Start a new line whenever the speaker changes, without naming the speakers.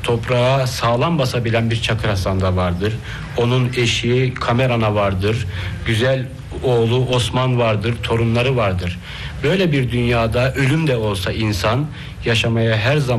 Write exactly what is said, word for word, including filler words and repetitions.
toprağa sağlam basabilen bir Çakır Hasan da vardır. Onun eşi Kamerana vardır. Güzel oğlu Osman vardır. Torunları vardır. Böyle bir dünyada ölüm de olsa insan yaşamaya her zaman